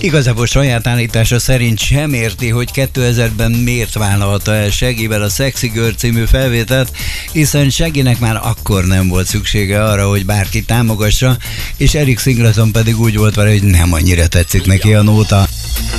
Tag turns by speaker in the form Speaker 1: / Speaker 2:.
Speaker 1: Igazából saját állítása szerint sem érti, hogy 2000-ben miért vállalta el Shaggyvel a Sexy Girl című felvételt, hiszen Shaggynek már akkor nem volt szüksége arra, hogy bárki támogassa, és Eric Singleton pedig úgy volt vele, hogy nem annyira tetszik neki a nóta.